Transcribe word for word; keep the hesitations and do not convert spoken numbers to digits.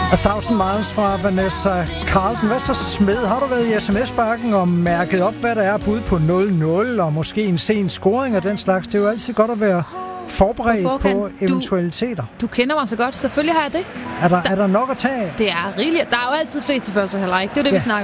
A Thousand Miles fra Vanessa Carlton. Hvad så, Smed? Har du været i sms-bakken og mærket op, hvad der er bud på nul nul og måske en sen scoring og den slags? Det er jo altid godt at være forberedt på, på eventualiteter. Du, du kender mig så godt. Selvfølgelig har jeg det. Er der, der er der nok at tage af? Det er rigeligt. Der er jo altid flest i første halvleg. Det er jo det, ja. vi snakker